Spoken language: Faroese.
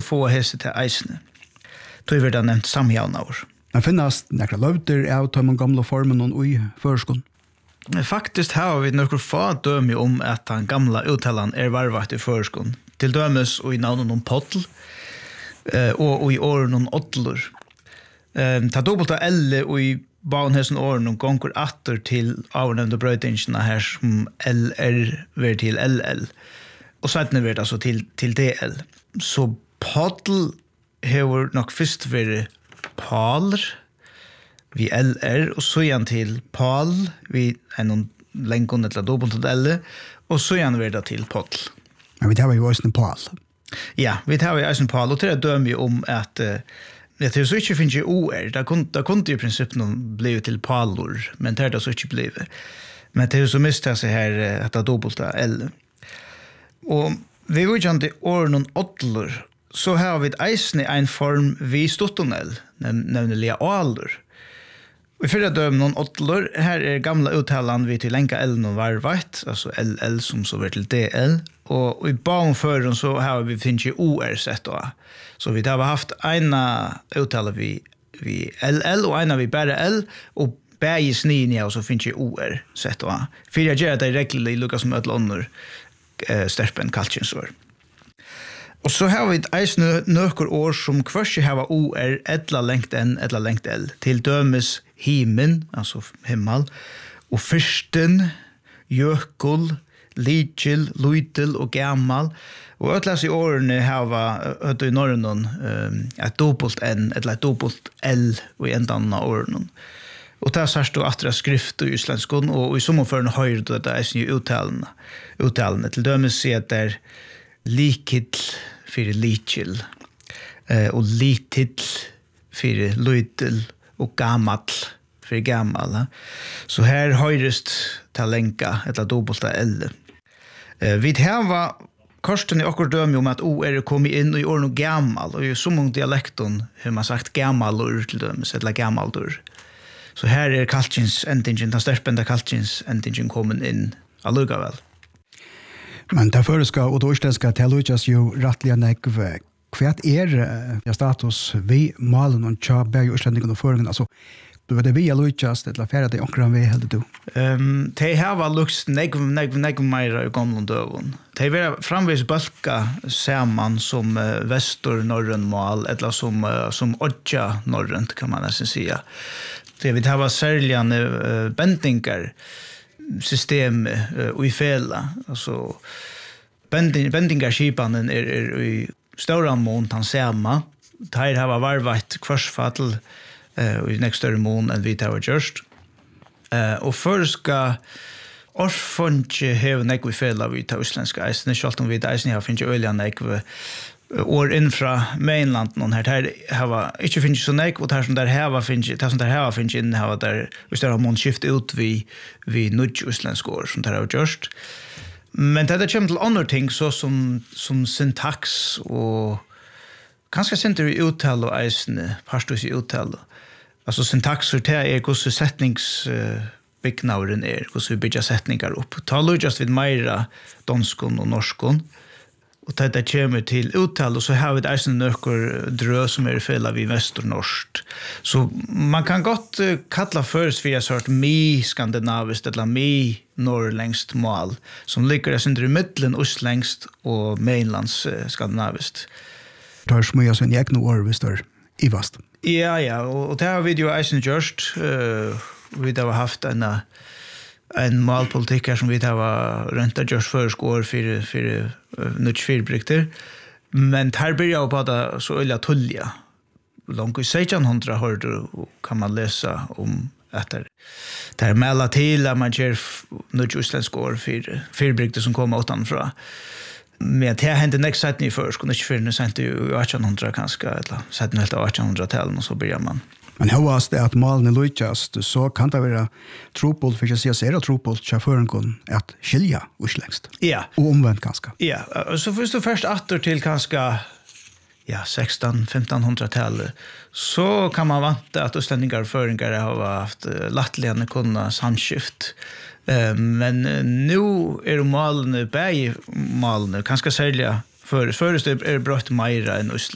få hese til eisene. Då vil det nevnt samjavnaver. Men finnes nekra løvder av de gamle formen og i førskånd? Faktisk har vi noen få døme om at den gamle uttalen varvat i førskånd. Til dømes og i navnet om poddel, og i åren om åttelor. Ta dobbelt av elle og i baunhesen åren om gonger atter til avnevnde brøytingene her som LR ver til LL. Og sedan ver det altså til DL. Så poddel hever nok først vært Paler vi LR, og så igjen til Pal, vi en lenkon eller dobbelt til L, og så igjen vil det til Poddel. Men vi tar jo også en Pal. Ja, vi tar jo også en Pal, og til det dømer vi om at det er så ikke finnes OR, det kunne i prinsippet bli til Palor, men det er det så ikke blivet. Men det er så mistet seg her at det er dobbelt til L. Og vi vil ikke til åren og åttelor, så har vi eisen i en form vi stottonell, nemlig alder. Og i fyrre døm noen åttelor, her gamla uttalen vi til lenka L noen varvart, altså LL som så blir til DL, og i baumføren så har vi finnes OR sett også. Så vi har haft ena uttale vi LL, og ena vi bare L, og bæg i snien, og så finnes OR sett også. Fyrre gjør det reglelig, lukka som ødel ånder, sterpen kalkinsår. Og så har vi eisne nøkker år som kvørst har OR etla lengt N, etla lengt L. Til dømes himen, altså himmel, og fyrsten, jökul, lidjil, luidil og gammal. Og øtlas i årene har vi i Norrøn et dobbelt N, etla et dobbelt L i endan av årene. Og det er sørst og atra skrift i islandskon, og i sommerføren høyre det er eisne uttalene. Til dømes sier at det er likill fyrir likill og litill fyrir luidil og gammal fyrir gammal. Så her høyrest til lenka etla dobbelta L. Vi har korsten i okkur dømi om at O kommet inn i åren og gammal, og i så mange dialekton har man sagt gammalur til dømes, etla gammaldur. Så her kalkins endingen, den sterpenda kalkins endingen kommet inn allugavel. Men derfor skal og dorstenska teologias jo rattliga nekv. Hva status vi malen og tja berg og utlendingen og føringen? Altså, du vet det vi lukas til at færa det omkring vi heldig du? De har lukst nekv meira i gamle døven. De vil framvis bølka saman som vestur norrøn mal, eller som odja norrønt, kan man nesten sia. De vil ha særlige bendingar, system och i fälla alltså bendingarskipanen i stora mån han samma där har varvat kvarsfall i nästa större mån än vi har gjort och förska orfonche have nekvi fälla vi tar isländska isen skalt om vi där isen har finns öliga nekvi or infra mainland någon här har inte finns så nek och här som där har finns det som där har finns in har där just där har man skift ut vi nudge isländska år som där har gjort. Men det kommer till andra ting så som syntax och kanske center i uttal och isen pastus i uttal. Alltså syntax det är hur sättnings byggnauren hur vi bygger sättningar upp. Ta just vid mera danskon och norskon. Och det kommer till uttal och så har vi ett nöker drö som är fälla vid västernorskt. Så man kan gott kalla först för en sort mi-skandinaviskt eller mi-norrlängskt mål som ligger under i mittlen östlängskt och mainlands skandinaviskt. Det har smöja sin egna år visst är i vast. Ja, och det har vi ju eisen gjort. Vi har haft en målpolitik här som vi har röntat just förskår för nutch fyrbrykter. Men här börjar jag på det så öliga tulliga. Långt i 1600 hörde kan man läsa om att det här mäla till att man gör nutch utländskår för fyrbrykter som kommer utanför. Men det hände nästa sätt i förskår, inte för nu sent i 1800 kanske, eller sätt nu helt av 1800-talen och så börjar man. Men hva det at malen lukkast, så kan det være tropult, for ikke å si at det tropult, sjåføren at skilja uslengst. Ja. Og omvendt kanskje. Ja, så hvis du først atter til kanskje 1600-1500-tallet, så kan man vante at utlendingar og føringar har haft latterligene kunna samskift. Men nu malene, bæg malene, kanskje særlig først brøtt meira enn